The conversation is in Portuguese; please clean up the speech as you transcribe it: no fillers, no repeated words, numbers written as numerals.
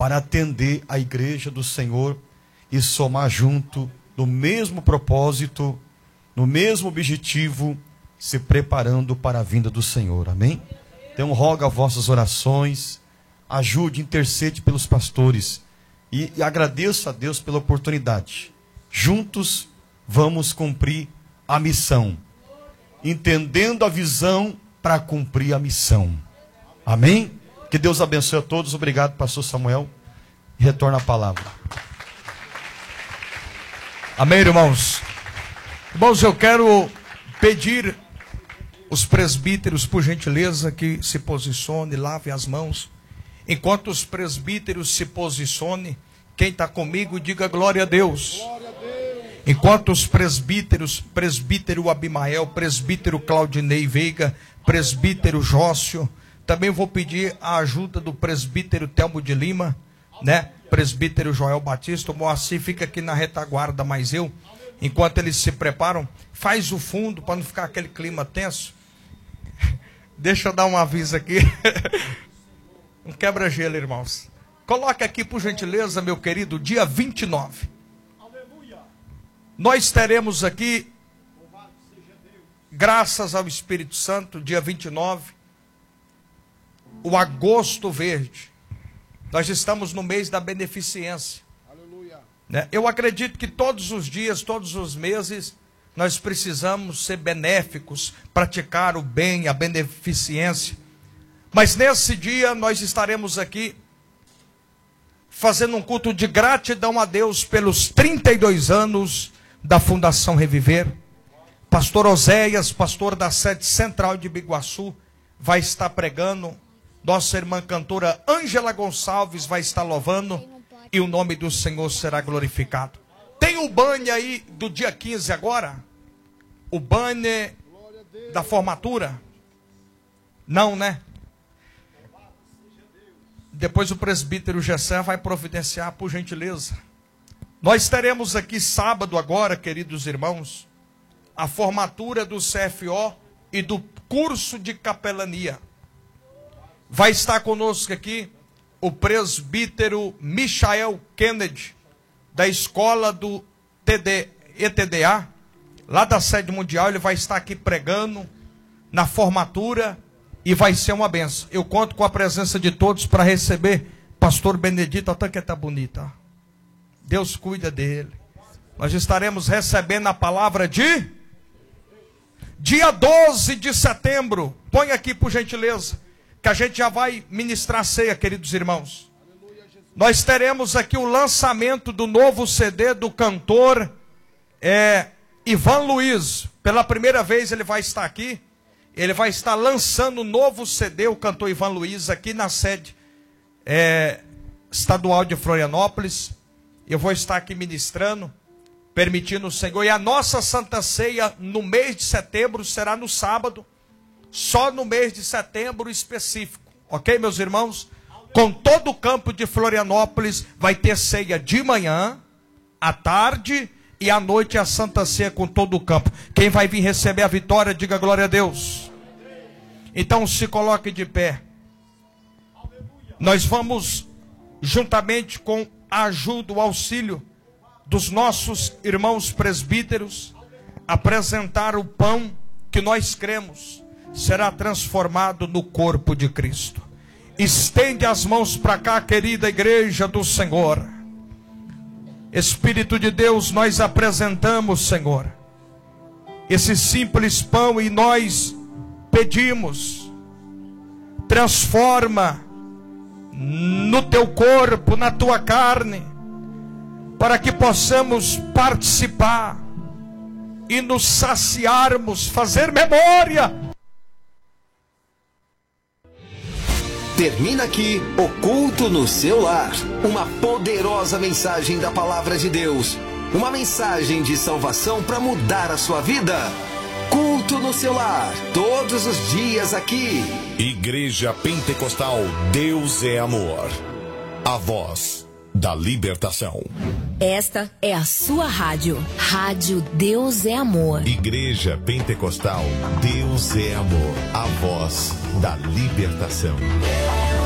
para atender a igreja do Senhor e somar junto no mesmo propósito, no mesmo objetivo, se preparando para a vinda do Senhor. Amém? Então roga vossas orações, ajude, intercede pelos pastores e agradeço a Deus pela oportunidade. Juntos vamos cumprir a missão, entendendo a visão para cumprir a missão. Amém? Que Deus abençoe a todos. Obrigado, pastor Samuel. Retorna a palavra. Amém, irmãos? Irmãos, eu quero pedir os presbíteros, por gentileza, que se posicione, lave as mãos. Enquanto os presbíteros se posicionem, quem está comigo, diga glória a Deus. Enquanto os presbíteros, presbítero Abimael, presbítero Claudinei Veiga, presbítero Jócio, também vou pedir a ajuda do presbítero Telmo de Lima, né? Presbítero Joel Batista. O Moacir fica aqui na retaguarda, mas eu, enquanto eles se preparam, faz o fundo para não ficar aquele clima tenso. Deixa eu dar um aviso aqui. Um quebra-gelo, irmãos. Coloque aqui, por gentileza, meu querido, dia 29. Nós teremos aqui, graças ao Espírito Santo, dia 29, o Agosto Verde. Nós estamos no mês da beneficência. Aleluia. Eu acredito que todos os dias, todos os meses, nós precisamos ser benéficos, praticar o bem, a beneficência. Mas nesse dia nós estaremos aqui fazendo um culto de gratidão a Deus pelos 32 anos da Fundação Reviver. Pastor Oséias, pastor da sede central de Biguaçu, vai estar pregando. Nossa irmã cantora Ângela Gonçalves vai estar louvando e o nome do Senhor será glorificado. Tem o banner aí do dia 15 agora? O banner da formatura? Não, né? Depois o presbítero Gessé vai providenciar, por gentileza. Nós teremos aqui sábado agora, queridos irmãos, a formatura do CFO e do curso de capelania. Vai estar conosco aqui o presbítero Michael Kennedy, da escola do ETDA, lá da sede mundial. Ele vai estar aqui pregando na formatura e vai ser uma benção. Eu conto com a presença de todos para receber pastor Benedito. Olha que está bonita. Deus cuida dele. Nós estaremos recebendo a palavra de dia 12 de setembro. Põe aqui, por gentileza, que a gente já vai ministrar a ceia, queridos irmãos. Nós teremos aqui o lançamento do novo CD do cantor Ivan Luiz. Pela primeira vez ele vai estar aqui. Ele vai estar lançando o novo CD, o cantor Ivan Luiz, aqui na sede estadual de Florianópolis. Eu vou estar aqui ministrando, permitindo o Senhor. E a nossa Santa Ceia no mês de setembro será no sábado. Só no mês de setembro específico, ok, meus irmãos? Com todo o campo de Florianópolis vai ter ceia de manhã, à tarde e à noite a Santa Ceia com todo o campo. Quem vai vir receber a vitória, diga glória a Deus. Então se coloque de pé. Nós vamos, juntamente com a ajuda, o auxílio dos nossos irmãos presbíteros, apresentar o pão que nós cremos será transformado no corpo de Cristo. Estende as mãos para cá, querida igreja do Senhor. Espírito de Deus, nós apresentamos, Senhor, esse simples pão e nós pedimos, transforma no teu corpo, na tua carne, para que possamos participar e nos saciarmos, fazer memória. Termina aqui o culto no seu lar. Uma poderosa mensagem da palavra de Deus. Uma mensagem de salvação para mudar a sua vida. Culto no seu lar, todos os dias aqui. Igreja Pentecostal Deus é Amor. A voz da libertação. Esta é a sua rádio. Rádio Deus é Amor. Igreja Pentecostal Deus é Amor. A voz da libertação.